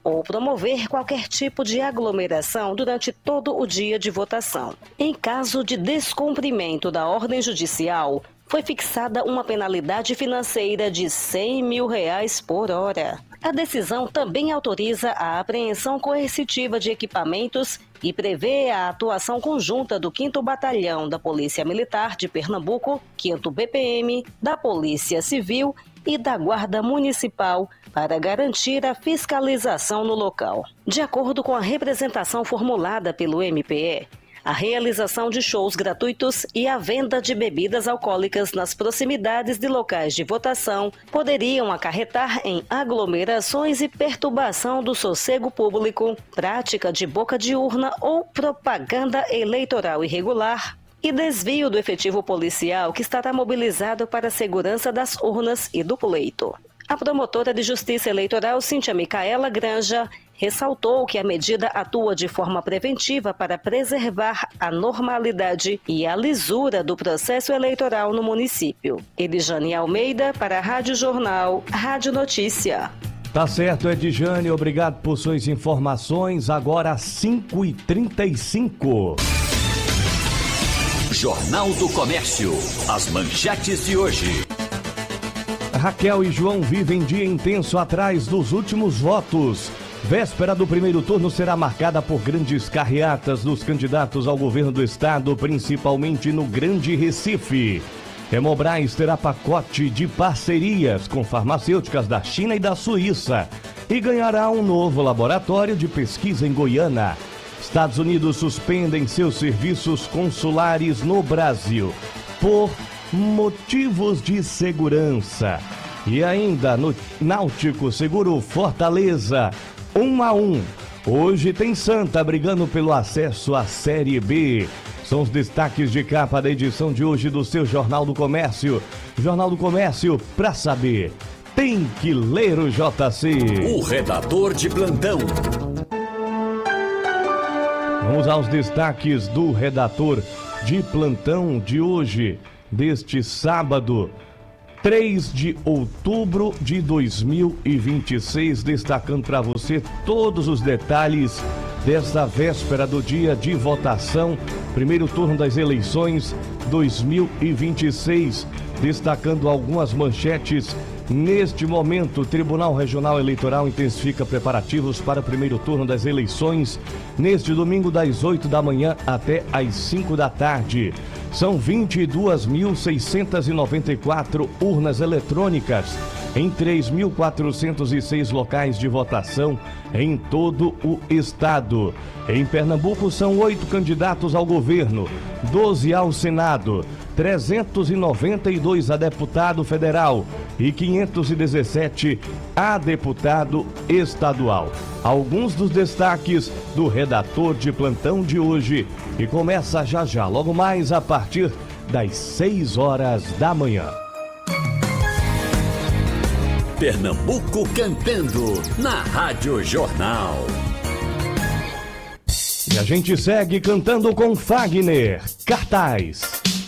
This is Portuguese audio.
ou promover qualquer tipo de aglomeração durante todo o dia de votação. Em caso de descumprimento da ordem judicial, foi fixada uma penalidade financeira de R$100 mil por hora. A decisão também autoriza a apreensão coercitiva de equipamentos e prevê a atuação conjunta do 5º Batalhão da Polícia Militar de Pernambuco, 5º BPM, da Polícia Civil e da Guarda Municipal para garantir a fiscalização no local. De acordo com a representação formulada pelo MPE, a realização de shows gratuitos e a venda de bebidas alcoólicas nas proximidades de locais de votação poderiam acarretar em aglomerações e perturbação do sossego público, prática de boca de urna ou propaganda eleitoral irregular e desvio do efetivo policial que estará mobilizado para a segurança das urnas e do pleito. A promotora de Justiça Eleitoral, Cíntia Micaela Granja, ressaltou que a medida atua de forma preventiva para preservar a normalidade e a lisura do processo eleitoral no município. Edjane Almeida, para a Rádio Jornal, Rádio Notícia. Tá certo, Edjane, obrigado por suas informações. Agora 5h35. Jornal do Comércio, as manchetes de hoje. Raquel e João vivem dia intenso atrás dos últimos votos. Véspera do primeiro turno será marcada por grandes carreatas dos candidatos ao governo do estado, principalmente no Grande Recife. Hemobras terá pacote de parcerias com farmacêuticas da China e da Suíça e ganhará um novo laboratório de pesquisa em Goiânia. Estados Unidos suspendem seus serviços consulares no Brasil por motivos de segurança. E ainda no Náutico segura o Fortaleza 1-1. Hoje tem Santa brigando pelo acesso à Série B. São os destaques de capa da edição de hoje do seu Jornal do Comércio. Jornal do Comércio, pra saber, tem que ler o JC. O redator de plantão. Vamos aos destaques do redator de plantão de hoje, deste sábado, 3 de outubro de 2026, destacando para você todos os detalhes desta véspera do dia de votação, primeiro turno das eleições 2026, destacando algumas manchetes. Neste momento, o Tribunal Regional Eleitoral intensifica preparativos para o primeiro turno das eleições neste domingo das 8 da manhã até às 5 da tarde. São 22.694 urnas eletrônicas em 3.406 locais de votação em todo o estado. Em Pernambuco, são 8 candidatos ao governo, 12 ao Senado, 392 a deputado federal e 517 a deputado estadual. Alguns dos destaques do redator de plantão de hoje, que começa já, logo mais a partir das 6 horas da manhã. Pernambuco cantando na Rádio Jornal. E a gente segue cantando com Fagner. Cartaz.